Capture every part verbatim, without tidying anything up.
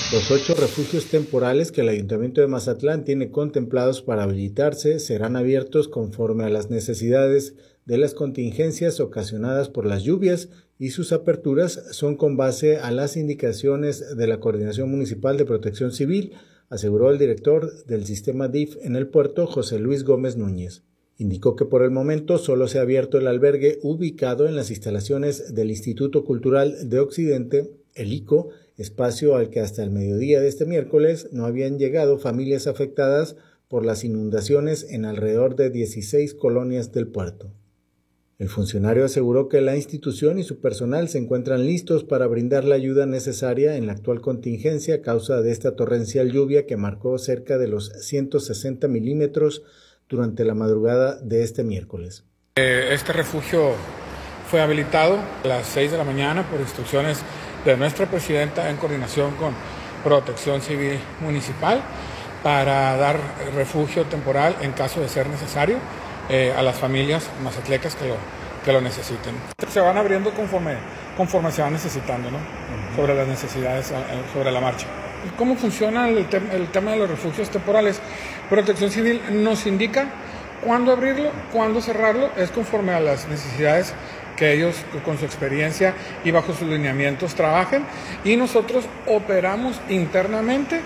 Los ocho refugios temporales que el Ayuntamiento de Mazatlán tiene contemplados para habilitarse serán abiertos conforme a las necesidades de las contingencias ocasionadas por las lluvias y sus aperturas son con base a las indicaciones de la Coordinación Municipal de Protección Civil, aseguró el director del sistema D I F en el puerto, José Luis Gómez Núñez. Indicó que por el momento solo se ha abierto el albergue ubicado en las instalaciones del Instituto Cultural de Occidente, el I C O, espacio al que hasta el mediodía de este miércoles no habían llegado familias afectadas por las inundaciones en alrededor de dieciséis colonias del puerto. El funcionario aseguró que la institución y su personal se encuentran listos para brindar la ayuda necesaria en la actual contingencia a causa de esta torrencial lluvia que marcó cerca de los ciento sesenta milímetros durante la madrugada de este miércoles. Este refugio fue habilitado a las seis de la mañana por instrucciones de nuestra presidenta en coordinación con Protección Civil Municipal para dar refugio temporal en caso de ser necesario eh, a las familias mazatlecas que lo, que lo necesiten. Se van abriendo conforme, conforme se van necesitando, ¿no? Uh-huh. Sobre las necesidades, sobre la marcha. ¿Cómo funciona el, te el tema de los refugios temporales? Protección Civil nos indica cuándo abrirlo, cuándo cerrarlo, es conforme a las necesidades que ellos con su experiencia y bajo sus lineamientos trabajen, y nosotros operamos internamente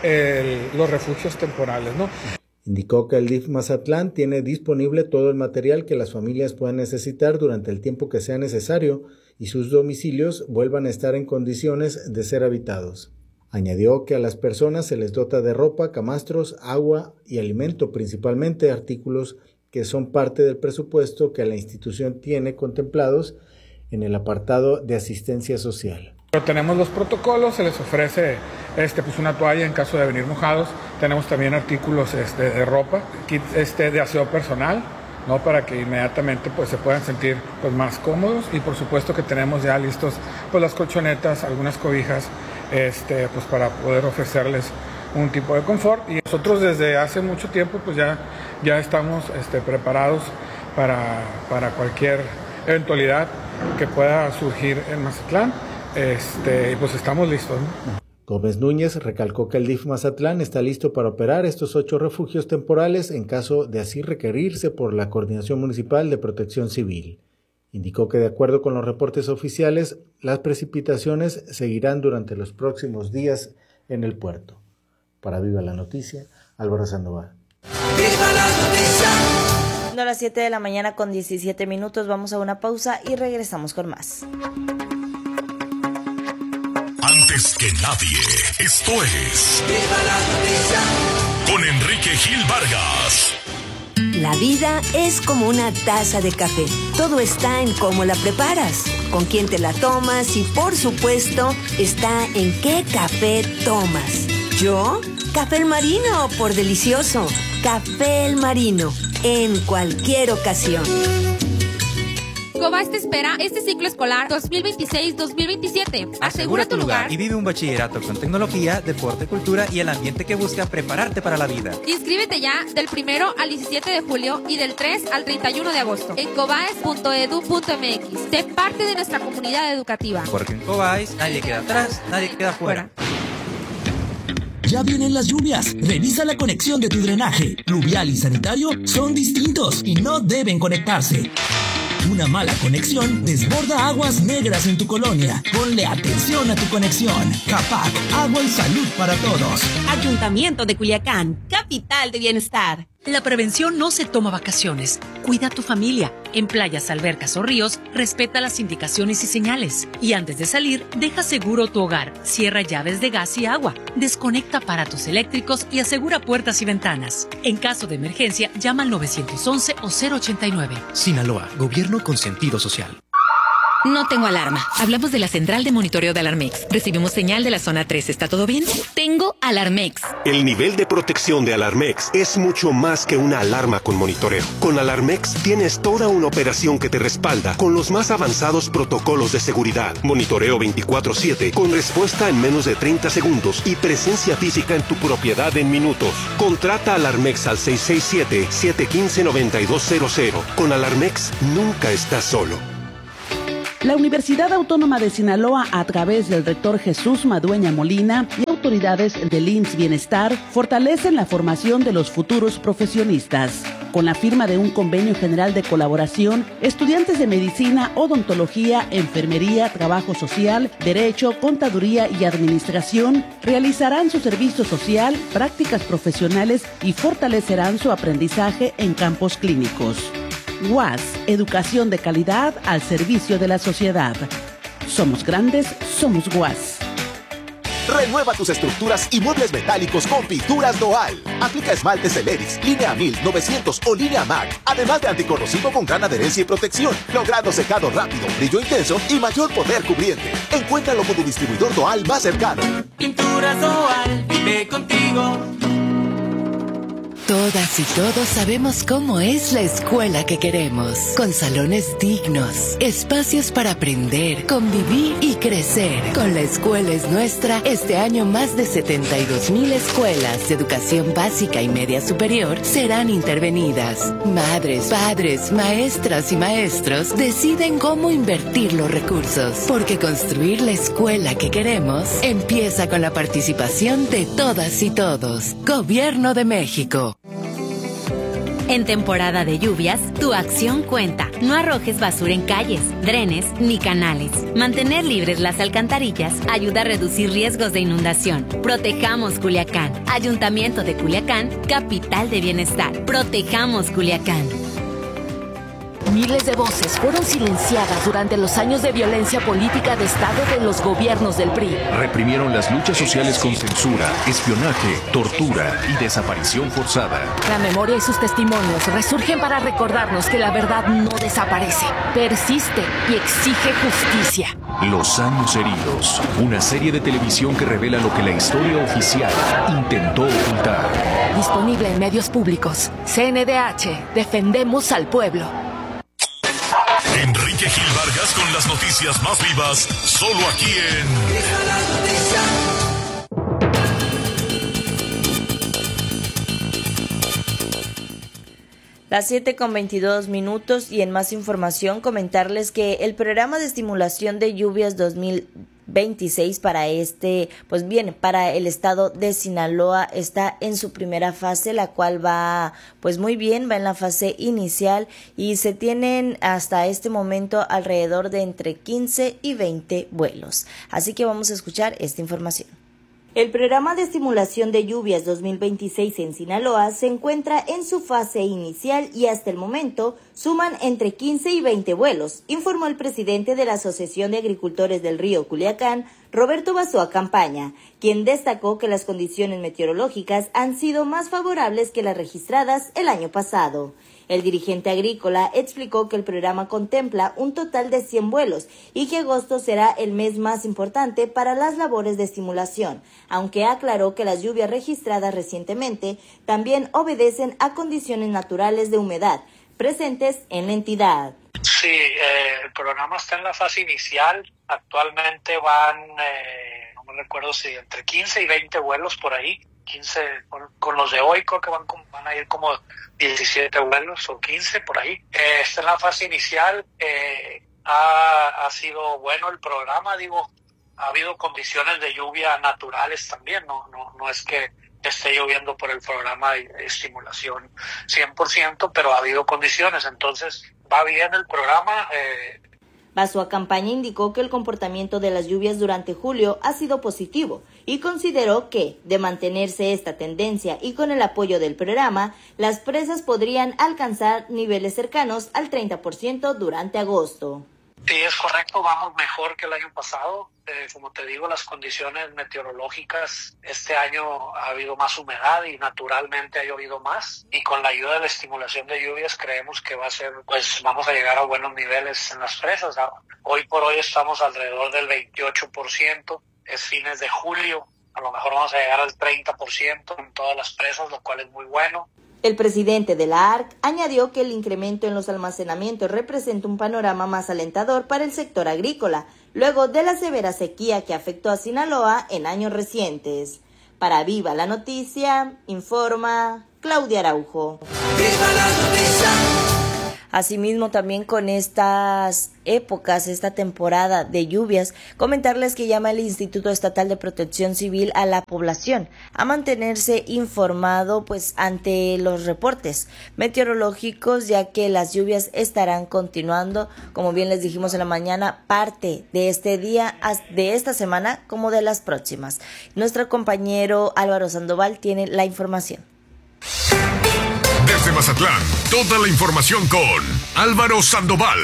el, los refugios temporales, ¿no? Indicó que el D I F Mazatlán tiene disponible todo el material que las familias puedan necesitar durante el tiempo que sea necesario y sus domicilios vuelvan a estar en condiciones de ser habitados. Añadió que a las personas se les dota de ropa, camastros, agua y alimento, principalmente artículos que son parte del presupuesto que la institución tiene contemplados en el apartado de asistencia social. Pero tenemos los protocolos, se les ofrece este, pues una toalla en caso de venir mojados, tenemos también artículos este, de ropa, kit este, de aseo personal, ¿no? Para que inmediatamente pues, se puedan sentir pues, más cómodos, y por supuesto que tenemos ya listos pues, las colchonetas, algunas cobijas, este, pues, para poder ofrecerles un tipo de confort, y nosotros desde hace mucho tiempo pues ya, ya estamos este, preparados para, para cualquier eventualidad que pueda surgir en Mazatlán, este, y pues estamos listos, ¿no? Gómez Núñez recalcó que el D I F Mazatlán está listo para operar estos ocho refugios temporales en caso de así requerirse por la Coordinación Municipal de Protección Civil. Indicó que de acuerdo con los reportes oficiales, las precipitaciones seguirán durante los próximos días en el puerto. Para Viva la Noticia, Álvaro Sandoval. ¡Viva la noticia! A las siete de la mañana con diecisiete minutos, vamos a una pausa y regresamos con más. Antes que nadie, esto es ¡Viva la noticia! Con Enrique Gil Vargas. La vida es como una taza de café. Todo está en cómo la preparas, con quién te la tomas y, por supuesto, está en qué café tomas. ¿Yo? Café El Marino, por delicioso. Café El Marino, en cualquier ocasión. Cobás te espera este ciclo escolar dos mil veintiséis dos mil veintisiete. Asegura tu lugar y vive un bachillerato con tecnología, deporte, cultura y el ambiente que busca prepararte para la vida. Inscríbete ya del primero al diecisiete de julio y del tres al treinta y uno de agosto en cobaes punto edu punto mx. Sé parte de nuestra comunidad educativa. Porque en Cobaes nadie queda atrás, nadie queda fuera. Ya vienen las lluvias. Revisa la conexión de tu drenaje. Pluvial y sanitario son distintos y no deben conectarse. Una mala conexión desborda aguas negras en tu colonia. Ponle atención a tu conexión. Capac, agua y salud para todos. Ayuntamiento de Culiacán, capital de bienestar. La prevención no se toma vacaciones. Cuida a tu familia. En playas, albercas o ríos, respeta las indicaciones y señales. Y antes de salir, deja seguro tu hogar. Cierra llaves de gas y agua. Desconecta aparatos eléctricos y asegura puertas y ventanas. En caso de emergencia, llama al nueve once o cero ochenta y nueve. Sinaloa, gobierno con sentido social. No tengo alarma. Hablamos de la central de monitoreo de Alarmex. Recibimos señal de la zona tres. ¿Está todo bien? Tengo Alarmex. El nivel de protección de Alarmex es mucho más que una alarma con monitoreo. Con Alarmex tienes toda una operación que te respalda con los más avanzados protocolos de seguridad. Monitoreo veinticuatro siete con respuesta en menos de treinta segundos y presencia física en tu propiedad en minutos. Contrata Alarmex al seis seis siete, siete uno cinco, nueve dos cero cero. Con Alarmex nunca estás solo. La Universidad Autónoma de Sinaloa, a través del rector Jesús Madueña Molina y autoridades del I M S S Bienestar fortalecen la formación de los futuros profesionistas. Con la firma de un convenio general de colaboración, estudiantes de medicina, odontología, enfermería, trabajo social, derecho, contaduría y administración realizarán su servicio social, prácticas profesionales y fortalecerán su aprendizaje en campos clínicos. U A S, educación de calidad al servicio de la sociedad. Somos grandes, somos U A S. Renueva tus estructuras y muebles metálicos con Pinturas Doal. Aplica esmaltes Celerix, línea mil, novecientos o línea MAC. Además de anticorrosivo con gran adherencia y protección, logrando secado rápido, brillo intenso y mayor poder cubriente. Encuéntralo con tu distribuidor Doal más cercano. Pinturas Doal, vive contigo. Todas y todos sabemos cómo es la escuela que queremos, con salones dignos, espacios para aprender, convivir y crecer. Con La Escuela es Nuestra, este año más de setenta y dos mil escuelas de educación básica y media superior serán intervenidas. Madres, padres, maestras y maestros deciden cómo invertir los recursos, porque construir la escuela que queremos empieza con la participación de todas y todos. Gobierno de México. En temporada de lluvias, tu acción cuenta. No arrojes basura en calles, drenes ni canales. Mantener libres las alcantarillas ayuda a reducir riesgos de inundación. Protejamos Culiacán. Ayuntamiento de Culiacán, capital de bienestar. Protejamos Culiacán. Miles de voces fueron silenciadas durante los años de violencia política de Estado de los gobiernos del P R I. Reprimieron las luchas sociales con censura, espionaje, tortura y desaparición forzada. La memoria y sus testimonios resurgen para recordarnos que la verdad no desaparece, persiste y exige justicia. Los años heridos, una serie de televisión que revela lo que la historia oficial intentó ocultar. Disponible en medios públicos. C N D H, defendemos al pueblo. Enrique Gil Vargas con las noticias más vivas, solo aquí en Las siete con veintidós minutos y en más información comentarles que el programa de estimulación de lluvias dos mil veintiséis para este, pues bien, para el estado de Sinaloa está en su primera fase, la cual va pues muy bien, va en la fase inicial y se tienen hasta este momento alrededor de entre quince y veinte vuelos. Así que vamos a escuchar esta información. El programa de estimulación de lluvias dos mil veintiséis en Sinaloa se encuentra en su fase inicial y hasta el momento suman entre quince y veinte vuelos, informó el presidente de la Asociación de Agricultores del Río Culiacán, Roberto Basoa Campaña, quien destacó que las condiciones meteorológicas han sido más favorables que las registradas el año pasado. El dirigente agrícola explicó que el programa contempla un total de cien vuelos y que agosto será el mes más importante para las labores de estimulación, aunque aclaró que las lluvias registradas recientemente también obedecen a condiciones naturales de humedad presentes en la entidad. Sí, eh, el programa está en la fase inicial. Actualmente van, eh, no me recuerdo si entre quince y veinte vuelos por ahí. quince, con, con los de hoy creo que van, van a ir como diecisiete vuelos o quince por ahí. Eh, está en la fase inicial, eh, ha, ha sido bueno el programa, digo, ha habido condiciones de lluvia naturales también, no, no, no es que esté lloviendo por el programa de estimulación cien por ciento, pero ha habido condiciones, entonces va bien el programa. Eh, Basoa Campaña indicó que el comportamiento de las lluvias durante julio ha sido positivo y consideró que, de mantenerse esta tendencia y con el apoyo del programa, las presas podrían alcanzar niveles cercanos al treinta por ciento durante agosto. Sí, es correcto, vamos mejor que el año pasado. Eh, como te digo, las condiciones meteorológicas, este año ha habido más humedad y naturalmente ha llovido más. Y con la ayuda de la estimulación de lluvias creemos que va a ser, pues vamos a llegar a buenos niveles en las presas. Hoy por hoy estamos alrededor del veintiocho por ciento, es fines de julio. A lo mejor vamos a llegar al treinta por ciento en todas las presas, lo cual es muy bueno. El presidente de la A R C añadió que el incremento en los almacenamientos representa un panorama más alentador para el sector agrícola, luego de la severa sequía que afectó a Sinaloa en años recientes. Para Viva la Noticia, informa Claudia Araujo. ¡Viva la noticia! Asimismo, también con estas épocas, esta temporada de lluvias, comentarles que llama el Instituto Estatal de Protección Civil a la población a mantenerse informado pues ante los reportes meteorológicos, ya que las lluvias estarán continuando, como bien les dijimos en la mañana, parte de este día, de esta semana como de las próximas. Nuestro compañero Álvaro Sandoval tiene la información. Desde Mazatlán, toda la información con Álvaro Sandoval.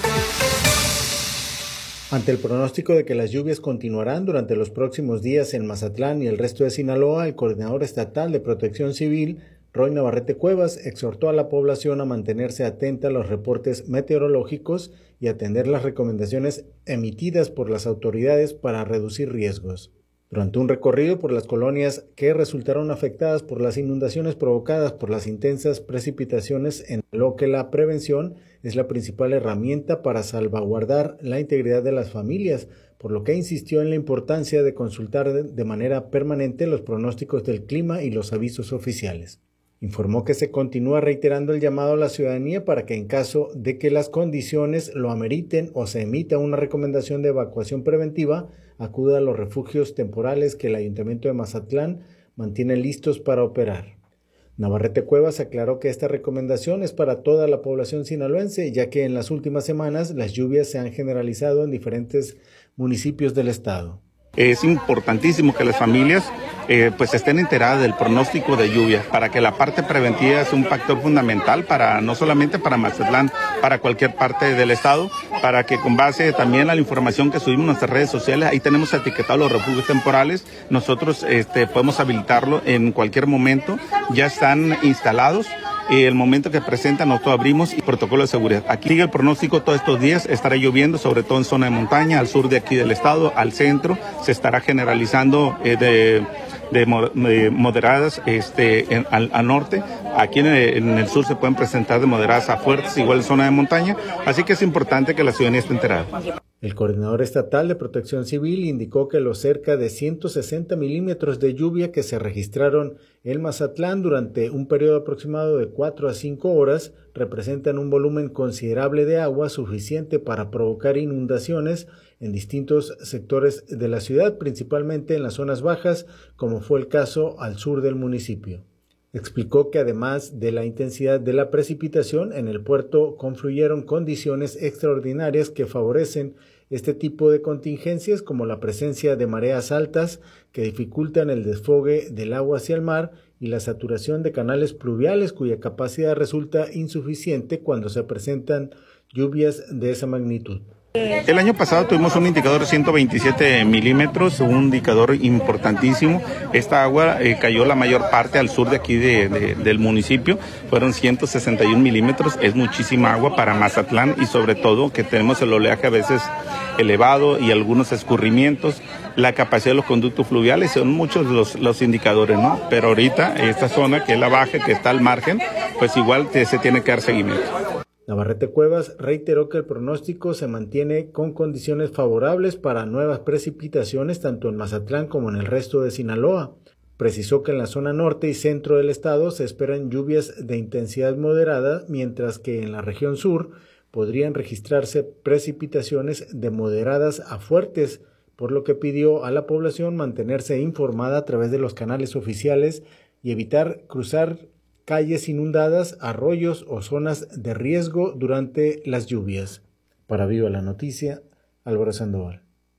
Ante el pronóstico de que las lluvias continuarán durante los próximos días en Mazatlán y el resto de Sinaloa, el coordinador estatal de Protección Civil, Roy Navarrete Cuevas, exhortó a la población a mantenerse atenta a los reportes meteorológicos y atender las recomendaciones emitidas por las autoridades para reducir riesgos. Durante un recorrido por las colonias que resultaron afectadas por las inundaciones provocadas por las intensas precipitaciones, en lo que la prevención es la principal herramienta para salvaguardar la integridad de las familias, por lo que insistió en la importancia de consultar de manera permanente los pronósticos del clima y los avisos oficiales. Informó que se continúa reiterando el llamado a la ciudadanía para que en caso de que las condiciones lo ameriten o se emita una recomendación de evacuación preventiva, acuda a los refugios temporales que el Ayuntamiento de Mazatlán mantiene listos para operar. Navarrete Cuevas aclaró que esta recomendación es para toda la población sinaloense, ya que en las últimas semanas las lluvias se han generalizado en diferentes municipios del estado. Es importantísimo que las familias eh, pues estén enteradas del pronóstico de lluvia, para que la parte preventiva es un factor fundamental para no solamente para Mazatlán, para cualquier parte del estado, para que con base también a la información que subimos en nuestras redes sociales, ahí tenemos etiquetados los refugios temporales, nosotros este, podemos habilitarlo en cualquier momento, ya están instalados. Y el momento que presentan, nosotros abrimos y protocolo de seguridad. Aquí sigue el pronóstico todos estos días, estará lloviendo, sobre todo en zona de montaña, al sur de aquí del estado, al centro, se estará generalizando eh, de, de, de moderadas este, en, al, al norte. Aquí en el, en el sur se pueden presentar de moderadas a fuertes, igual en zona de montaña, así que es importante que la ciudadanía esté enterada. El coordinador estatal de Protección Civil indicó que los cerca de ciento sesenta milímetros de lluvia que se registraron en Mazatlán durante un periodo aproximado de cuatro a cinco horas representan un volumen considerable de agua suficiente para provocar inundaciones en distintos sectores de la ciudad, principalmente en las zonas bajas, como fue el caso al sur del municipio. Explicó que además de la intensidad de la precipitación, en el puerto confluyeron condiciones extraordinarias que favorecen este tipo de contingencias, como la presencia de mareas altas que dificultan el desfogue del agua hacia el mar y la saturación de canales pluviales cuya capacidad resulta insuficiente cuando se presentan lluvias de esa magnitud. El año pasado tuvimos un indicador de ciento veintisiete milímetros, un indicador importantísimo. Esta agua eh, cayó la mayor parte al sur de aquí de, de, del municipio, fueron ciento sesenta y un milímetros, es muchísima agua para Mazatlán y sobre todo que tenemos el oleaje a veces elevado y algunos escurrimientos. La capacidad de los conductos fluviales son muchos los, los indicadores, ¿no? Pero ahorita esta zona que es la baja, que está al margen, pues igual te, se tiene que dar seguimiento. Navarrete Cuevas reiteró que el pronóstico se mantiene con condiciones favorables para nuevas precipitaciones tanto en Mazatlán como en el resto de Sinaloa. Precisó que en la zona norte y centro del estado se esperan lluvias de intensidad moderada, mientras que en la región sur podrían registrarse precipitaciones de moderadas a fuertes, por lo que pidió a la población mantenerse informada a través de los canales oficiales y evitar cruzar calles inundadas, arroyos o zonas de riesgo durante las lluvias. Para Viva la Noticia, Álvaro Sandoval.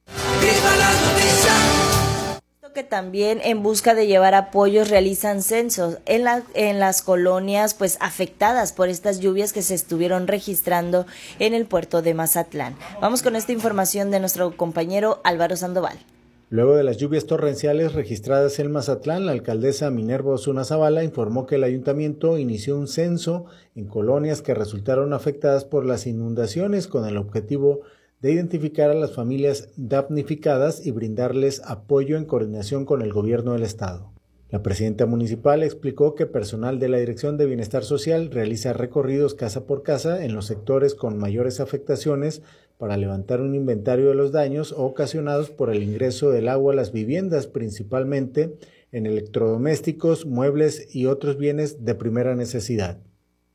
¡Viva la noticia! Que también en busca de llevar apoyos realizan censos en, la, en las colonias pues afectadas por estas lluvias que se estuvieron registrando en el puerto de Mazatlán. Vamos con esta información de nuestro compañero Álvaro Sandoval. Luego de las lluvias torrenciales registradas en Mazatlán, la alcaldesa Minerva Osuna Zavala informó que el ayuntamiento inició un censo en colonias que resultaron afectadas por las inundaciones con el objetivo de identificar a las familias damnificadas y brindarles apoyo en coordinación con el gobierno del estado. La presidenta municipal explicó que personal de la Dirección de Bienestar Social realiza recorridos casa por casa en los sectores con mayores afectaciones para levantar un inventario de los daños ocasionados por el ingreso del agua a las viviendas, principalmente en electrodomésticos, muebles y otros bienes de primera necesidad.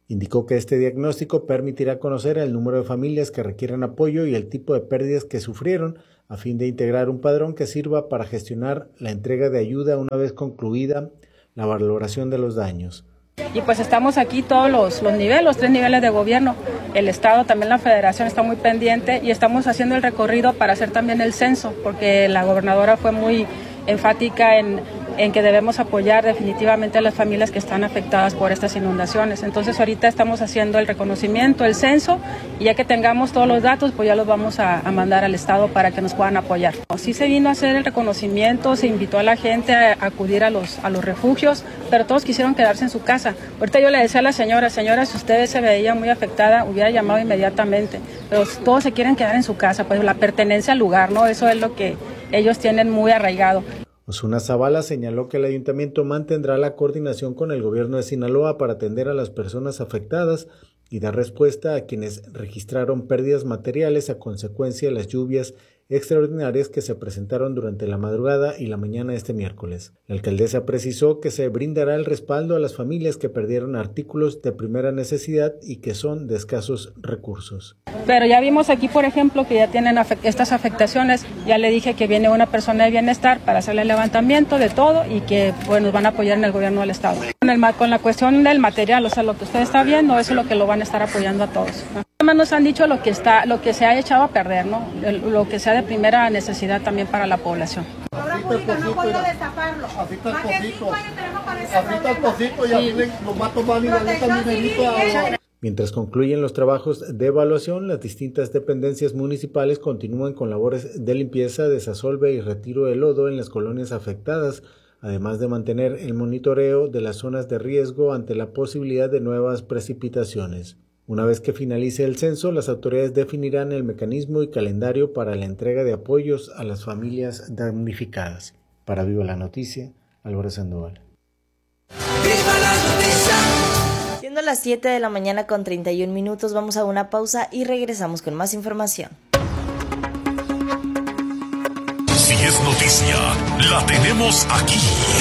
Indicó que este diagnóstico permitirá conocer el número de familias que requieren apoyo y el tipo de pérdidas que sufrieron, a fin de integrar un padrón que sirva para gestionar la entrega de ayuda una vez concluida la valoración de los daños. Y pues estamos aquí todos los, los niveles, los tres niveles de gobierno, el Estado, también la Federación está muy pendiente y estamos haciendo el recorrido para hacer también el censo, porque la gobernadora fue muy enfática en, en que debemos apoyar definitivamente a las familias que están afectadas por estas inundaciones. Entonces ahorita estamos haciendo el reconocimiento, el censo, y ya que tengamos todos los datos, pues ya los vamos a, a mandar al Estado para que nos puedan apoyar. Sí se vino a hacer el reconocimiento, se invitó a la gente a, a acudir a los, a los refugios, pero todos quisieron quedarse en su casa. Ahorita yo le decía a la señora, señora, si usted se veía muy afectada, hubiera llamado inmediatamente, pero todos se quieren quedar en su casa, pues la pertenencia al lugar, ¿no? Eso es lo que ellos tienen muy arraigado. Osuna Zavala señaló que el ayuntamiento mantendrá la coordinación con el gobierno de Sinaloa para atender a las personas afectadas y dar respuesta a quienes registraron pérdidas materiales a consecuencia de las lluvias extraordinarias que se presentaron durante la madrugada y la mañana de este miércoles. La alcaldesa precisó que se brindará el respaldo a las familias que perdieron artículos de primera necesidad y que son de escasos recursos. Pero ya vimos aquí, por ejemplo, que ya tienen afect- estas afectaciones. Ya le dije que viene una persona de bienestar para hacerle el levantamiento de todo y que pues, nos van a apoyar en el gobierno del estado. Con, el, con la cuestión del material, o sea, lo que usted está viendo, eso es lo que lo van a estar apoyando a todos, ¿no? Además nos han dicho lo que está, lo que se ha echado a perder, ¿no? Lo que sea de primera necesidad también para la población. Afecta el pocito, afecta el pocito, afecta el pocito y así lo va a tomar y le deja el dinerito a... Mientras concluyen los trabajos de evaluación, las distintas dependencias municipales continúan con labores de limpieza, desasolve y retiro de lodo en las colonias afectadas, además de mantener el monitoreo de las zonas de riesgo ante la posibilidad de nuevas precipitaciones. Una vez que finalice el censo, las autoridades definirán el mecanismo y calendario para la entrega de apoyos a las familias damnificadas. Para Viva la Noticia, Álvaro Sandoval. Siendo las siete de la mañana con treinta y un minutos, vamos a una pausa y regresamos con más información. Si es noticia, la tenemos aquí.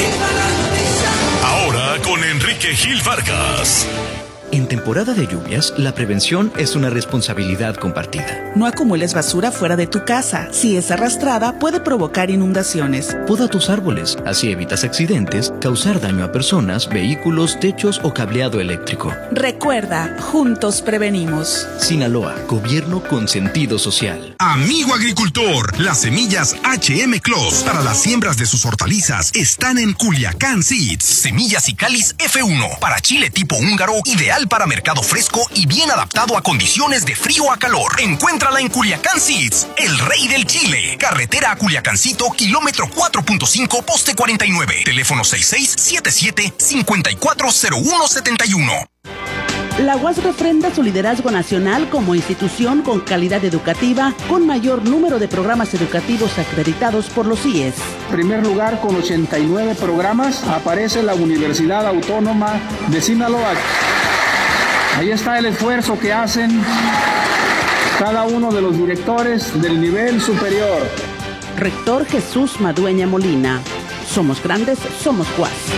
Ahora con Enrique Gil Vargas. En temporada de lluvias, la prevención es una responsabilidad compartida. No acumules basura fuera de tu casa. Si es arrastrada, puede provocar inundaciones. Poda tus árboles, así evitas accidentes, causar daño a personas, vehículos, techos o cableado eléctrico. Recuerda, juntos prevenimos. Sinaloa, gobierno con sentido social. Amigo agricultor, las semillas H M Clos para las siembras de sus hortalizas están en Culiacán Seeds. Semillas y cáliz F uno para chile tipo húngaro, ideal para mercado fresco y bien adaptado a condiciones de frío a calor. Encuéntrala en Culiacán Seeds, el rey del chile. Carretera a Culiacancito, kilómetro cuatro punto cinco, poste cuarenta y nueve. Teléfono seis seis siete siete, cinco cuatro cero uno siete uno. La U A S refrenda su liderazgo nacional como institución con calidad educativa, con mayor número de programas educativos acreditados por los I E S. En primer lugar, con ochenta y nueve programas, aparece la Universidad Autónoma de Sinaloa. Ahí está el esfuerzo que hacen cada uno de los directores del nivel superior. Rector Jesús Madueña Molina. Somos grandes, somos U A S.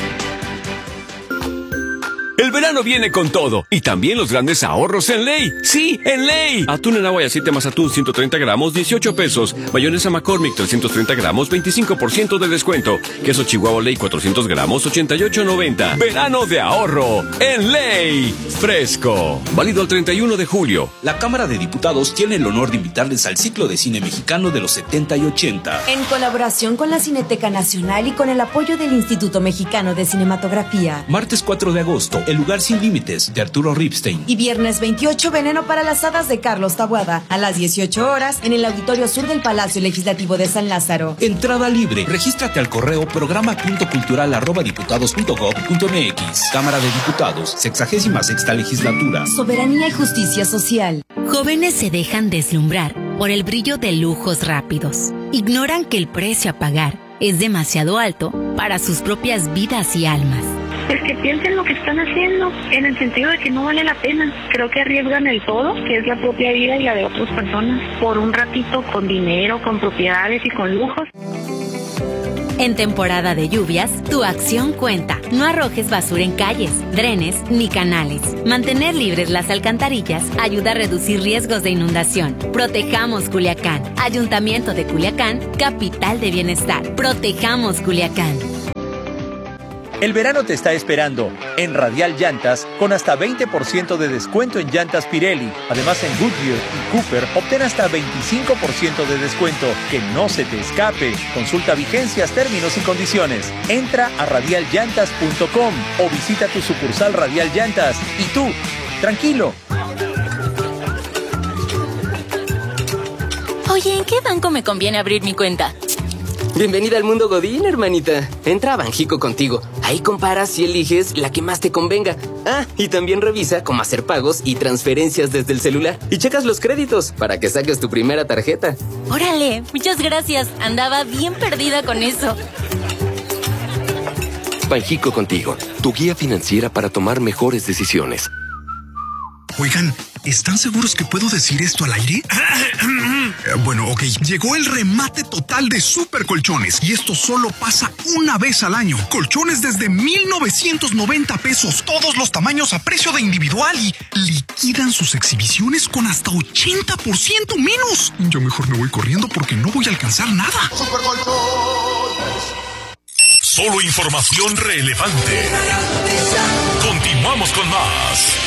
El verano viene con todo, y también los grandes ahorros en Ley. ¡Sí, en Ley! Atún en agua y aceite más atún ciento treinta gramos, dieciocho pesos. Mayonesa McCormick trescientos treinta gramos, veinticinco por ciento de descuento. Queso Chihuahua Ley cuatrocientos gramos, ochenta y ocho noventa. Verano de ahorro en Ley. Fresco. Válido el treinta y uno de julio. La Cámara de Diputados tiene el honor de invitarles al ciclo de cine mexicano de los setenta y ochenta. En colaboración con la Cineteca Nacional y con el apoyo del Instituto Mexicano de Cinematografía. Martes cuatro de agosto, El lugar sin límites, de Arturo Ripstein. Y viernes veintiocho, Veneno para las hadas, de Carlos Taboada, a las dieciocho horas, en el Auditorio Sur del Palacio Legislativo de San Lázaro. Entrada libre. Regístrate al correo programa punto cultural arroba diputados punto gob punto mx. Cámara de Diputados, sexagésima sexta legislatura. Soberanía y justicia social. Jóvenes se dejan deslumbrar por el brillo de lujos rápidos. Ignoran que el precio a pagar es demasiado alto para sus propias vidas y almas. Pues que piensen lo que están haciendo, en el sentido de que no vale la pena. Creo que arriesgan el todo, que es la propia vida y la de otras personas, por un ratito con dinero, con propiedades y con lujos. En temporada de lluvias, tu acción cuenta. No arrojes basura en calles, drenes ni canales. Mantener libres las alcantarillas ayuda a reducir riesgos de inundación. Protejamos Culiacán. Ayuntamiento de Culiacán, capital de bienestar. Protejamos Culiacán. El verano te está esperando en Radial Llantas con hasta veinte por ciento de descuento en llantas Pirelli. Además, en Goodyear y Cooper obtén hasta veinticinco por ciento de descuento. Que no se te escape. Consulta vigencias, términos y condiciones. Entra a radial llantas punto com o visita tu sucursal Radial Llantas. Y tú, tranquilo. Oye, ¿en qué banco me conviene abrir mi cuenta? Bienvenida al mundo Godín, hermanita. Entra a Banjico contigo. Ahí comparas y eliges la que más te convenga. Ah, y también revisa cómo hacer pagos y transferencias desde el celular. Y checas los créditos para que saques tu primera tarjeta. Órale, muchas gracias. Andaba bien perdida con eso. Banjico contigo, tu guía financiera para tomar mejores decisiones. Oigan, ¿están seguros que puedo decir esto al aire? Bueno, ok. Llegó el remate total de Super Colchones y esto solo pasa una vez al año. Colchones desde mil novecientos noventa pesos, todos los tamaños a precio de individual y liquidan sus exhibiciones con hasta ochenta por ciento menos. Yo mejor me voy corriendo porque no voy a alcanzar nada. Super Colchones. Solo información relevante. Continuamos con más.